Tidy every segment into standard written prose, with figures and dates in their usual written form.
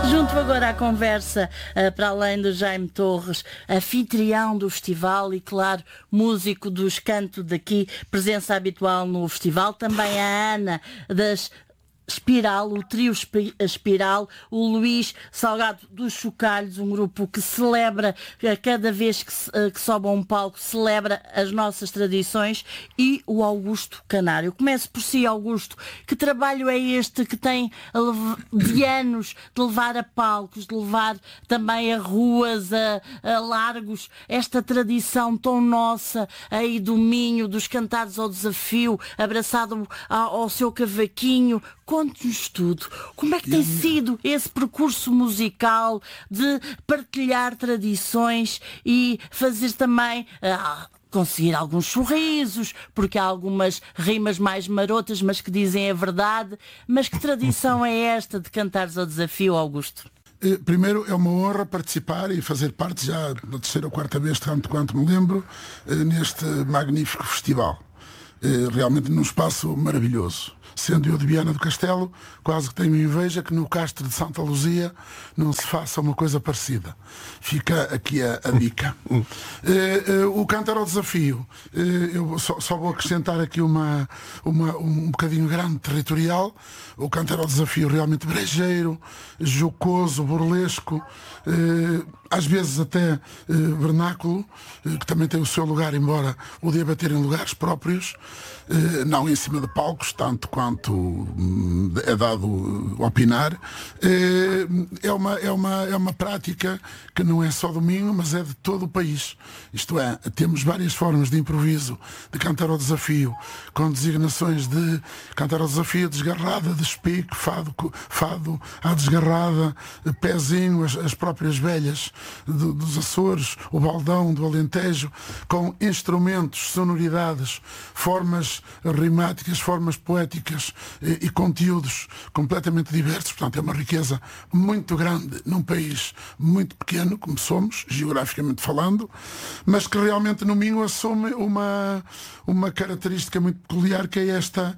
Junto agora à conversa, para além do Jaime Torres, anfitrião do festival e, claro, músico dos Canto Daqui, presença habitual no festival, também a Ana das Espiral, o trio Espiral, o Luís Salgado dos Chocalhos, um grupo que celebra, cada vez que sobe a um palco, celebra as nossas tradições, e o Augusto Canário. Começo por si, Augusto. Que trabalho é este que tem de anos de levar a palcos, de levar também a ruas, a largos, esta tradição tão nossa aí do Minho, dos cantares ao desafio, abraçado ao seu cavaquinho? Conte-nos tudo. Como é que tem sido esse percurso musical de partilhar tradições e fazer também conseguir alguns sorrisos, porque há algumas rimas mais marotas, mas que dizem a verdade. Mas que tradição é esta de cantares ao desafio, Augusto? Primeiro, é uma honra participar e fazer parte, já da terceira ou quarta vez, tanto quanto me lembro, neste magnífico festival. Realmente num espaço maravilhoso. Sendo eu de Viana do Castelo, quase que tenho inveja que no Castro de Santa Luzia não se faça uma coisa parecida. Fica aqui a dica. O Cantar ao Desafio, eu só vou acrescentar aqui um bocadinho grande territorial. O Cantar ao Desafio realmente brejeiro, jocoso, burlesco, às vezes até vernáculo, que também tem o seu lugar, embora o deva ter em lugares próprios, não em cima de palcos, tanto quanto é dado opinar. É uma prática que não é só do Minho, mas é de todo o país. Isto é, temos várias formas de improviso, de cantar ao desafio, com designações de cantar ao desafio, desgarrada, de espique, fado à desgarrada, pezinho, as próprias velhas dos Açores, o baldão do Alentejo, com instrumentos, sonoridades, formas rimáticas, formas poéticas e conteúdos completamente diversos. Portanto, é uma riqueza muito grande num país muito pequeno, como somos, geograficamente falando, mas que realmente no Minho assume uma característica muito peculiar, que é esta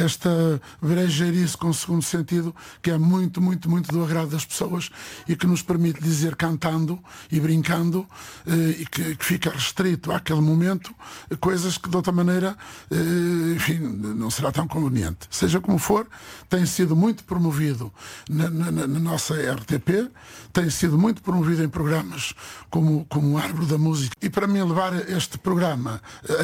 brejeirice com o segundo sentido, que é muito, muito, muito do agrado das pessoas e que nos permite dizer cantando e brincando, e que fica restrito àquele momento coisas que de outra maneira, enfim, não será tão conveniente. Seja como for, tem sido muito promovido na nossa RTP, tem sido muito promovido em programas como Árvore da Música, e para mim levar a este programa,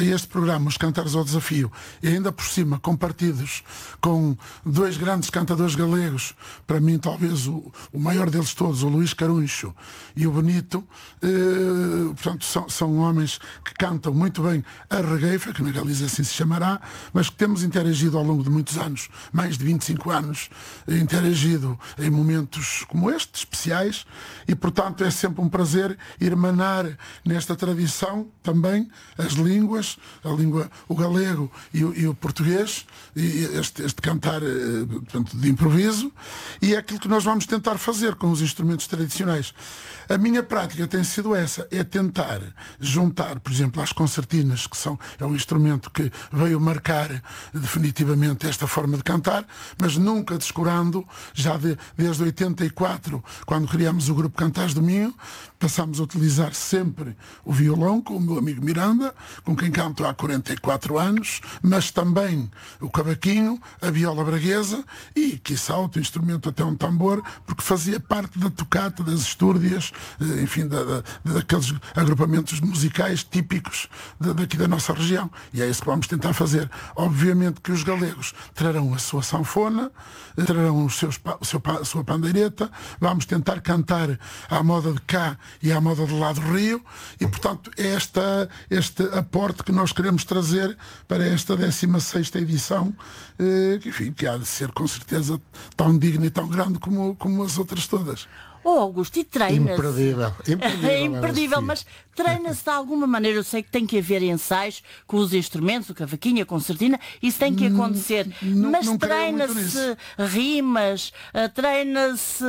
os Cantares ao Desafio, e ainda por cima compartidos com dois grandes cantadores galegos, para mim talvez o maior deles todos, o Luís Caruncho e o Benito, portanto são homens que cantam muito bem a regueifa, que na Galiza assim se chamará, mas que temos interagido ao longo de muitos anos, mais de 25 anos, interagido em momentos como este, especiais, e portanto é sempre um prazer irmanar nesta tradição também as línguas, o galego e o português, e este cantar, portanto, de improviso, e é aquilo que nós vamos tentar fazer com os instrumentos tradicionais. A minha prática tem sido essa, é tentar juntar, por exemplo, as concertinas, que é um instrumento que veio marcar definitivamente esta forma de cantar, mas nunca descurando, já desde 84, quando criámos o grupo Cantares do Minho, passámos a utilizar sempre o violão, com o meu amigo Miranda, com quem canto há 44 anos, mas também o cavaquinho, a viola braguesa e, quiçá, outro instrumento, até um tambor, porque fazia parte da tocata, das estúrdias, enfim, daqueles agrupamentos musicais típicos daqui da nossa região. E é isso que vamos tentar fazer. Obviamente que os galegos trarão a sua sanfona, trarão a sua pandeireta, vamos tentar cantar à moda de cá e à moda do lado do Rio, e portanto é este aporte que nós queremos trazer para esta 16ª edição, que, enfim, que há de ser com certeza tão digna e tão grande como as outras todas. Augusto, e treina-se? Imperdível. É imperdível, mas treina-se de alguma maneira. Eu sei que tem que haver ensaios com os instrumentos, o cavaquinho, a concertina, isso tem que acontecer. Mas treina-se rimas, treina-se,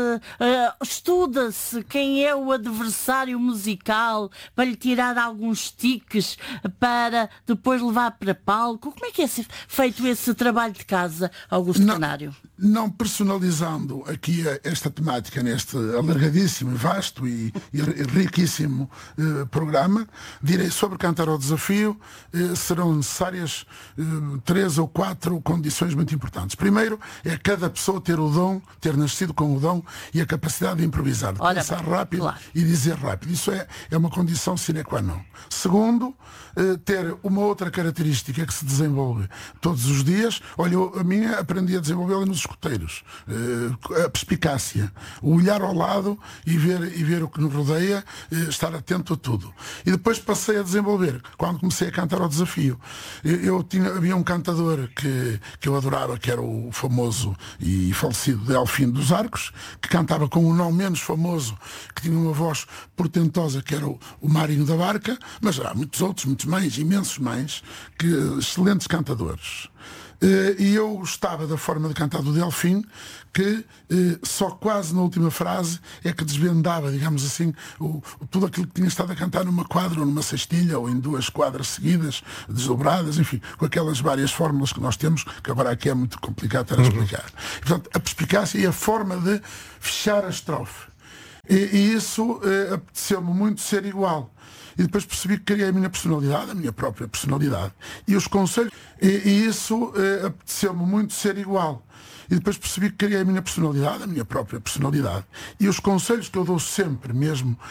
estuda-se quem é o adversário musical para lhe tirar alguns tiques para depois levar para palco. Como é que é feito esse trabalho de casa, Augusto Canário? Não personalizando aqui esta temática neste alargadíssimo, vasto e riquíssimo programa, direi sobre Cantar ao Desafio, serão necessárias 3 ou 4 condições muito importantes. Primeiro, é cada pessoa ter nascido com o dom e a capacidade de improvisar, de pensar rápido, claro, e dizer rápido. Isso é uma condição sine qua non. Segundo, ter uma outra característica que se desenvolve todos os dias. Olha, a minha aprendi a desenvolvê-la nos escuteiros. A perspicácia, o olhar ao lado e ver o que nos rodeia, estar atento a tudo. E depois passei a desenvolver, quando comecei a cantar ao desafio. Havia um cantador que eu adorava, que era o famoso e falecido Delfim dos Arcos, que cantava com um não menos famoso, que tinha uma voz portentosa, que era o Marinho da Barca, mas há muitos outros, muitos mais, imensos mais, excelentes cantadores. E eu gostava da forma de cantar do Delfim, que só quase na última frase é que desvendava, digamos assim, tudo aquilo que tinha estado a cantar numa quadra ou numa cestilha ou em 2 quadras seguidas, desdobradas, enfim, com aquelas várias fórmulas que nós temos, que agora aqui é muito complicado estar a explicar. E, portanto, a perspicácia e a forma de fechar a estrofe. E isso apeteceu-me muito ser igual. E depois percebi que queria a minha personalidade, a minha própria personalidade. E os conselhos... E isso apeteceu-me muito ser igual. E depois percebi que queria a minha personalidade, a minha própria personalidade. E os conselhos que eu dou sempre, mesmo